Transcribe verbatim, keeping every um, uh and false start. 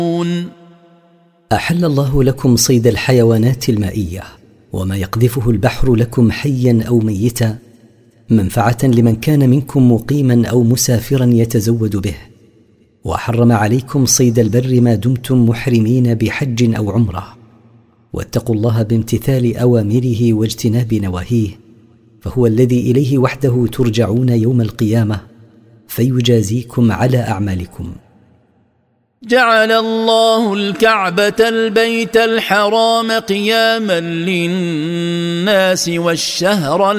أحل الله لكم صيد الحيوانات المائية وما يقذفه البحر لكم حيا أو ميتا منفعة لمن كان منكم مقيما أو مسافرا يتزود به، وحرم عليكم صيد البر ما دمتم محرمين بحج أو عمرة، واتقوا الله بامتثال أوامره واجتناب نواهيه، فهو الذي إليه وحده ترجعون يوم القيامة فيجازيكم على أعمالكم. جعل الله الكعبة البيت الحرام قياما للناس والشهر